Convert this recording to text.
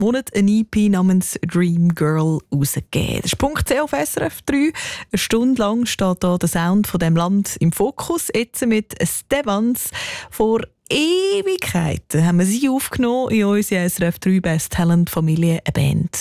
Monat eine EP namens «Dream Girl» rausgegeben. Das ist Punkt C auf SRF 3. Eine Stunde lang steht da der Sound von dem Land im Fokus. Jetzt mit Stevans. Vor Ewigkeiten haben wir sie aufgenommen in unsere SRF 3 Best Talent Familie, eine Band.